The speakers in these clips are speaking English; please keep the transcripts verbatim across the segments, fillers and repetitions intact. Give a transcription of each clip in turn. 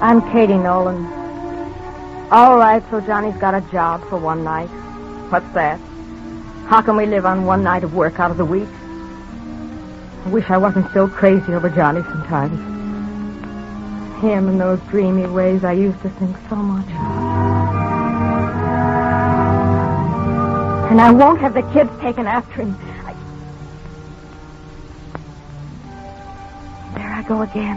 I'm Katie Nolan. All right, so Johnny's got a job for one night. What's that? How can we live on one night of work out of the week? I wish I wasn't so crazy over Johnny sometimes. Him and those dreamy ways I used to think so much of. And I won't have the kids taken after him. I... There I go again.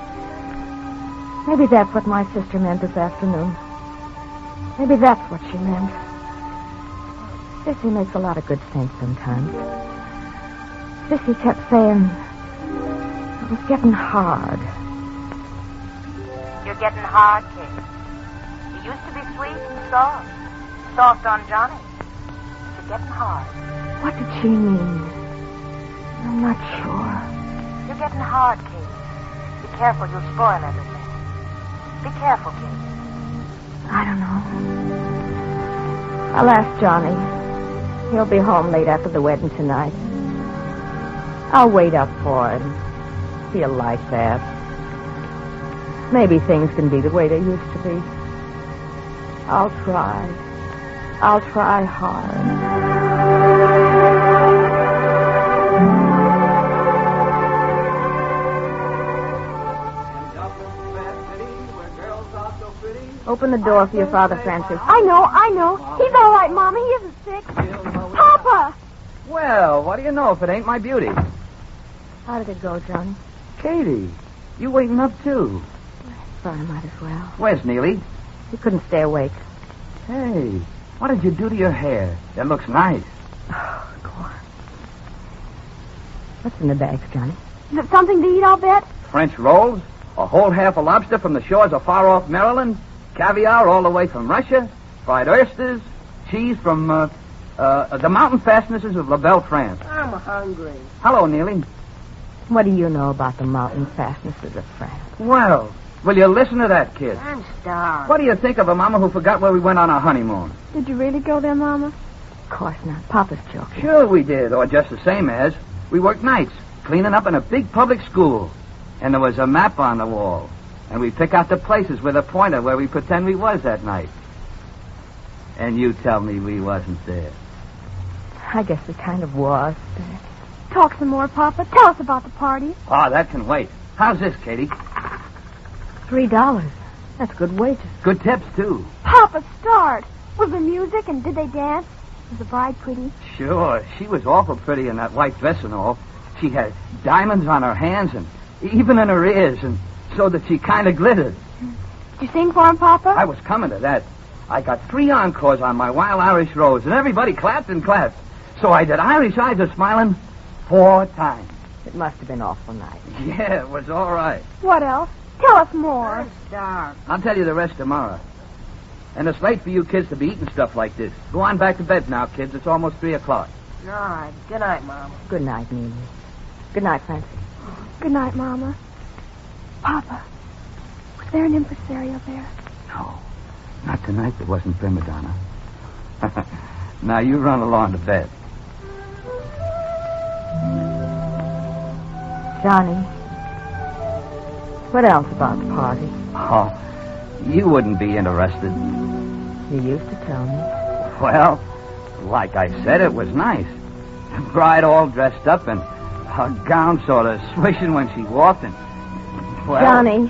Maybe that's what my sister meant this afternoon. Maybe that's what she meant. Sissy makes a lot of good sense sometimes. Sissy kept saying it was getting hard. You're getting hard, Kate. You used to be sweet and soft. Soft on Johnny. You're getting hard. What did she mean? I'm not sure. You're getting hard, Kate. Be careful, you'll spoil everything. Be careful, Kate. I don't know. I'll ask Johnny. He'll be home late after the wedding tonight. I'll wait up for him. He'll like that. Maybe things can be the way they used to be. I'll try. I'll try hard. Open the door for your father, Francis. I know, I know. He's all right, Mama. He isn't sick. Papa! Well, what do you know if it ain't my beauty? How did it go, Johnny? Katie, you waiting up too? Well, I might as well. Where's Neely? He couldn't stay awake. Hey, what did you do to your hair? That looks nice. Oh, go on. What's in the bags, Johnny? Is it something to eat, I'll bet? French rolls? A whole half a lobster from the shores of far-off Maryland? Caviar all the way from Russia? Fried oysters? Cheese from uh, uh, the mountain fastnesses of La Belle, France? I'm hungry. Hello, Neely. What do you know about the mountain fastnesses of France? Well, will you listen to that kid? I'm starved. What do you think of a mama who forgot where we went on our honeymoon? Did you really go there, Mama? Of course not. Papa's joking. Sure we did, or just the same as. We worked nights, cleaning up in a big public school. And there was a map on the wall. And we pick out the places with a pointer where we pretend we was that night. And you tell me we wasn't there. I guess we kind of was. Talk some more, Papa. Tell us about the party. Oh, that can wait. How's this, Katie? Three dollars. That's good wages. Good tips, too. Papa, start. Was there music and did they dance? Was the bride pretty? Sure. She was awful pretty in that white dress and all. She had diamonds on her hands and even in her ears, and so that she kind of glittered. Did you sing for him, Papa? I was coming to that. I got three encores on my Wild Irish Rose, and everybody clapped and clapped. So I did Irish Eyes Are Smiling four times. It must have been awful nice. Yeah, it was all right. What else? Tell us more. I'm starved. I'll tell you the rest tomorrow. And it's late for you kids to be eating stuff like this. Go on back to bed now, kids. It's almost three o'clock. All right. Good night, Mom. Good night, Neely. Good night, Francie. Good night, Mama. Papa, was there an impresario there? No. Not tonight. There wasn't prima donna. Now you run along to bed. Johnny, what else about the party? Oh, you wouldn't be interested. You used to tell me. Well, like I said, it was nice. The bride all dressed up and her gown sort of swishing when she walked. And, well, Johnny.